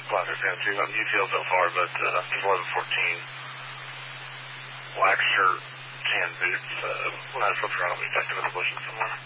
black fan too. I'm detailed so far, but 1114. Black shirt, tan boots. When I was looking around, we tucked him in the bushes somewhere.